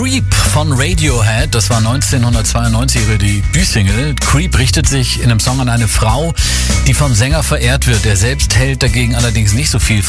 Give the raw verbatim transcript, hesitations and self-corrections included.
Creep von Radiohead, das war neunzehnhundertzweiundneunzig ihre Debütsingle. Creep richtet sich in einem Song an eine Frau, die vom Sänger verehrt wird. Er selbst hält dagegen allerdings nicht so viel